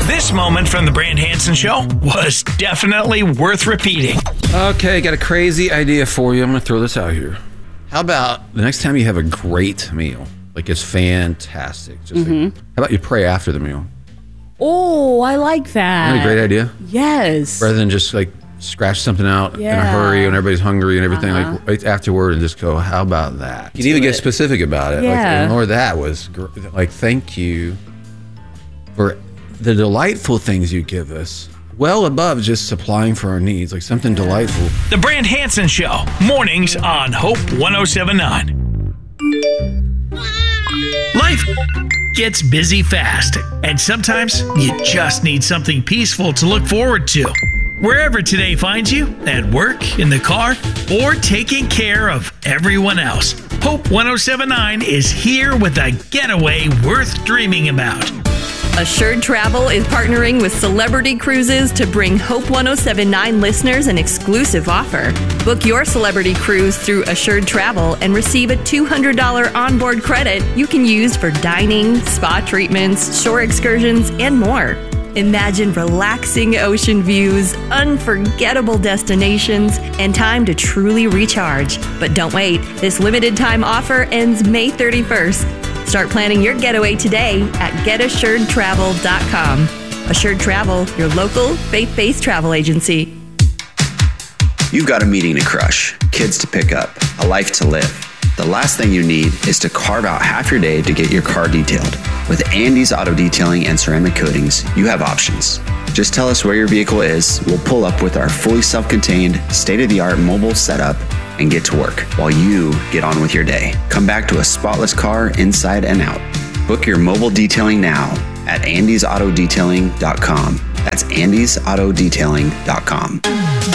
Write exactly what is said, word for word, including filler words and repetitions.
This moment from the Brand Hansen Show was definitely worth repeating. Okay, got a crazy idea for you. I'm going to throw this out here. How about the next time you have a great meal, like it's fantastic, just Mm-hmm. like, how about you pray after the meal? Oh, I like that. Isn't that a great idea? Yes. Rather than just like scratch something out Yeah. in a hurry when everybody's hungry and everything, Uh-huh. like right afterward, and just go, how about that? You can even get specific about it. Yeah. Like, and Lord, that was gr- like, thank you for the delightful things you give us, well above just supplying for our needs, like something delightful. The Brand Hansen Show, mornings on Hope one oh seven point nine. Life gets busy fast, and sometimes you just need something peaceful to look forward to. Wherever today finds you, at work, in the car, or taking care of everyone else, Hope one oh seven point nine is here with a getaway worth dreaming about. Assured Travel is partnering with Celebrity Cruises to bring Hope one oh seven point nine listeners an exclusive offer. Book your celebrity cruise through Assured Travel and receive a two hundred dollars onboard credit you can use for dining, spa treatments, shore excursions, and more. Imagine relaxing ocean views, unforgettable destinations, and time to truly recharge. But don't wait. This limited time offer ends May thirty-first. Start planning your getaway today at get assured travel dot com. Assured Travel, your local faith-based travel agency. You've got a meeting to crush, kids to pick up, a life to live. The last thing you need is to carve out half your day to get your car detailed. With Andy's Auto Detailing and Ceramic Coatings, you have options. Just tell us where your vehicle is, we'll pull up with our fully self-contained, state-of-the-art mobile setup and get to work while you get on with your day. Come back to a spotless car inside and out. Book your mobile detailing now at andys auto detailing dot com. That's andys auto detailing dot com.